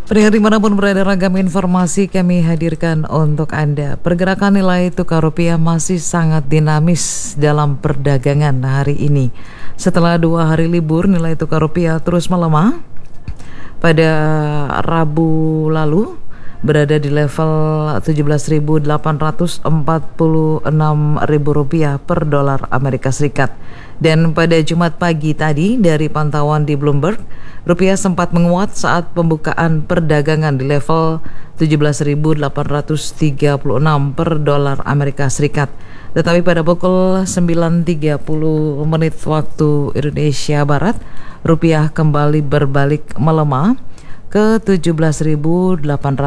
Pendengar dimanapun berada, ragam informasi kami hadirkan untuk Anda. Pergerakan nilai tukar rupiah masih sangat dinamis dalam perdagangan hari ini. Setelah 2 hari libur, nilai tukar rupiah terus melemah. Pada Rabu lalu berada di level Rp17.846.000 per dolar Amerika Serikat. Dan pada Jumat pagi tadi, dari pantauan di Bloomberg, rupiah sempat menguat saat pembukaan perdagangan di level 17.836 per dolar Amerika Serikat. Tetapi pada pukul 9.30 menit waktu Indonesia Barat, rupiah kembali berbalik melemah ke 17.860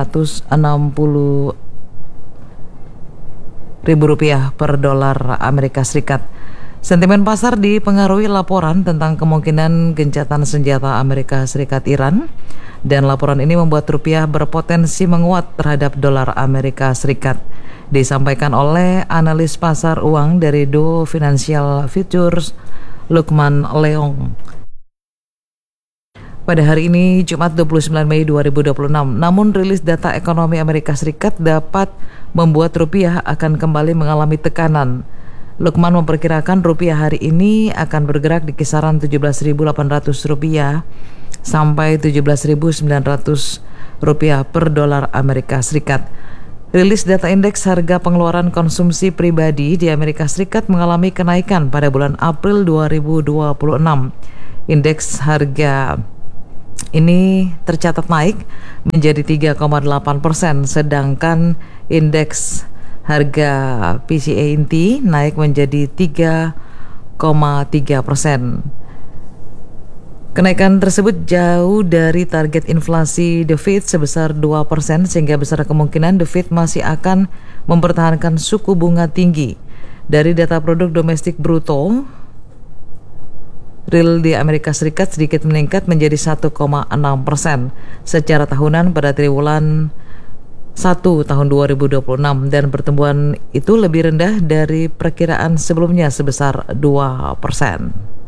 rupiah per dolar Amerika Serikat. Sentimen pasar dipengaruhi laporan tentang kemungkinan gencatan senjata Amerika Serikat Iran, dan laporan ini membuat rupiah berpotensi menguat terhadap dolar Amerika Serikat. Disampaikan oleh analis pasar uang dari Do Financial Futures, Lukman Leong, pada hari ini Jumat 29 Mei 2026. Namun rilis data ekonomi Amerika Serikat dapat membuat rupiah akan kembali mengalami tekanan. Lukman memperkirakan rupiah hari ini akan bergerak di kisaran Rp17.800 sampai Rp17.900 per dolar Amerika Serikat. Rilis data indeks harga pengeluaran konsumsi pribadi di Amerika Serikat mengalami kenaikan pada bulan April 2026. Indeks harga ini tercatat naik menjadi 3,8%, sedangkan indeks harga PCE inti naik menjadi 3,3%. Kenaikan tersebut jauh dari target inflasi The Fed sebesar 2%, sehingga besar kemungkinan The Fed masih akan mempertahankan suku bunga tinggi. Dari data produk domestik bruto real di Amerika Serikat sedikit meningkat menjadi 1,6% secara tahunan pada triwulan 1 tahun 2026, dan pertumbuhan itu lebih rendah dari perkiraan sebelumnya sebesar 2%.